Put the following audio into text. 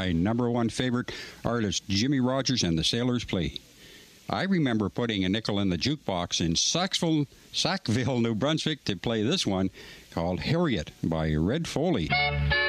my number one favorite artist, Jimmie Rodgers and the Sailors Play. I remember putting a nickel in the jukebox in Sackville, New Brunswick to play this one called Harriet by Red Foley.